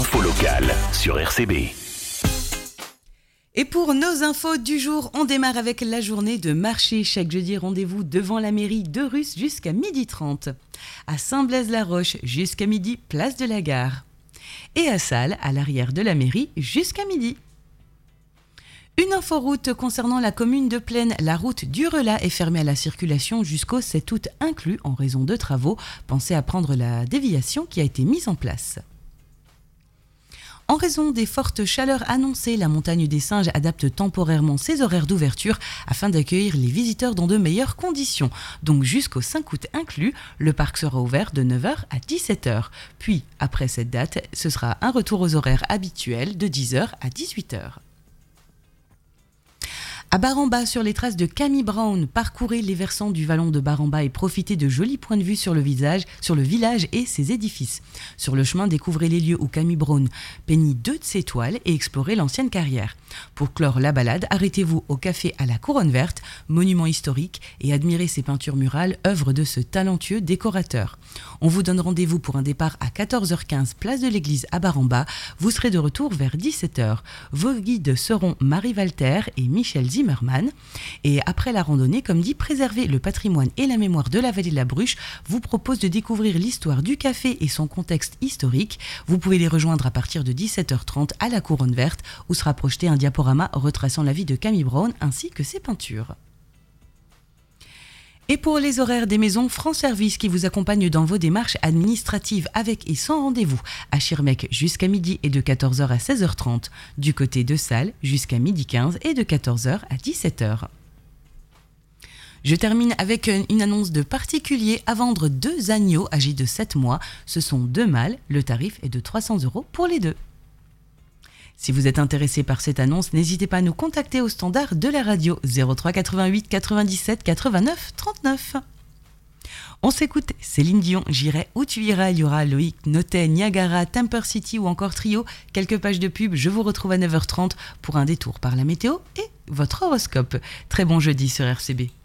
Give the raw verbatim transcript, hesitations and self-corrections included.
L'info locale sur R C B. Et pour nos infos du jour, on démarre avec la journée de marché. Chaque jeudi, rendez-vous devant la mairie de Russe jusqu'à midi trente. À Saint-Blaise-la-Roche jusqu'à midi, place de la Gare. Et à Salles, à l'arrière de la mairie, jusqu'à midi. Une inforoute concernant la commune de Plaine. La route du Relat est fermée à la circulation jusqu'au sept août inclus en raison de travaux. Pensez à prendre la déviation qui a été mise en place. En raison des fortes chaleurs annoncées, la montagne des Singes adapte temporairement ses horaires d'ouverture afin d'accueillir les visiteurs dans de meilleures conditions. Donc jusqu'au cinq août inclus, le parc sera ouvert de neuf heures à dix-sept heures. Puis, après cette date, ce sera un retour aux horaires habituels de dix heures à dix-huit heures. À Baramba, sur les traces de Camille Brown, parcourez les versants du vallon de Baramba et profitez de jolis points de vue sur le, visage, sur le village et ses édifices. Sur le chemin, découvrez les lieux où Camille Brown peignit deux de ses toiles et explorez l'ancienne carrière. Pour clore la balade, arrêtez-vous au café à la Couronne Verte, monument historique, et admirez ses peintures murales, œuvre de ce talentueux décorateur. On vous donne rendez-vous pour un départ à quatorze heures quinze, place de l'église à Baramba. Vous serez de retour vers dix-sept heures. Vos guides seront Marie Walter et Michel Zimmermann. Et après la randonnée, comme dit, préserver le patrimoine et la mémoire de la vallée de la Bruche vous propose de découvrir l'histoire du café et son contexte historique. Vous pouvez les rejoindre à partir de dix-sept heures trente à la Couronne Verte où sera projeté un diaporama retraçant la vie de Camille Brown ainsi que ses peintures. Et pour les horaires des maisons, France Service qui vous accompagne dans vos démarches administratives avec et sans rendez-vous à Schirmeck jusqu'à midi et de quatorze heures à seize heures trente, du côté de Salles jusqu'à midi quinze et de quatorze heures à dix-sept heures. Je termine avec une annonce de particulier à vendre deux agneaux âgés de sept mois. Ce sont deux mâles, le tarif est de trois cents euros pour les deux. Si vous êtes intéressé par cette annonce, n'hésitez pas à nous contacter au standard de la radio zéro trois quatre-vingt-huit quatre-vingt-dix-sept quatre-vingt-neuf trente-neuf. On s'écoute Céline Dion, J'irai où tu iras, il y aura Loïc Notet, Niagara, Temper City ou encore Trio. Quelques pages de pub, je vous retrouve à neuf heures trente pour un détour par la météo et votre horoscope. Très bon jeudi sur R C B.